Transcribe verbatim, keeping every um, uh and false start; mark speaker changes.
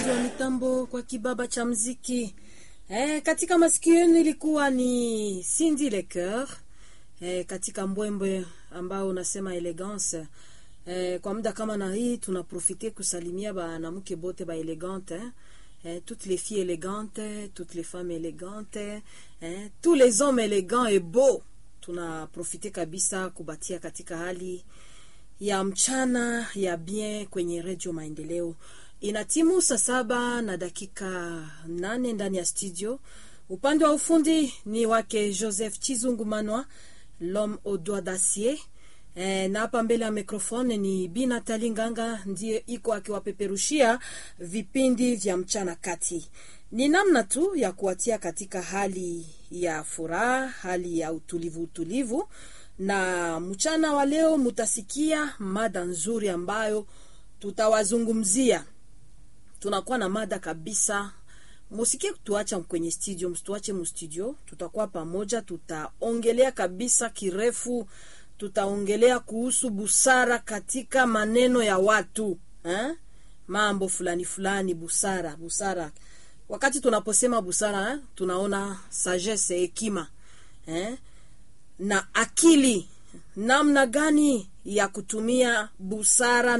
Speaker 1: wa mitambo kwa kibaba cha mziki. Eh, katika masikio yenu ilikuwa ni Cindy Lecoeur. Eh, katika mbwembwe ambao unasema elegance. Eh, kwa muda kama na hii tunaprofite kusalimia banamuke bote ba elegante. Eh. Eh, toutes les filles élégantes, toutes les femmes élégantes, eh, tous les hommes élégants et beaux. Tunaprofite kabisa kubatia katika hali ya mchana ya bien kwenye Radio Maendeleo. Inatimu saa saba na dakika nane ndani ya studio. Upande wa ufundi ni wake Joseph Chizungu Manwa, l'homme au doigt d'acier. E, na hapa mbele ya mikrofoni ni Bina Talinganga ndiye iko akiwapeperushia vipindi vya mchana kati. Ni namna tu ya kuatia katika hali ya furaha, hali ya utulivu utulivu. Na mchana wa leo mutasikia mada nzuri ambayo tutawazungumzia. Tunakuwa na mada kabisa. Musikie tuacha kwenye studio, mstuache mu studio. Tutakuwa pamoja, tutaongelea kabisa kirefu, tutaongelea kuhusu busara katika maneno ya watu, eh? Mambo fulani fulani, busara, busara. Wakati tunaposema busara, eh? Tunaona sagesse, hekima, eh? Na akili, namna gani ya kutumia busara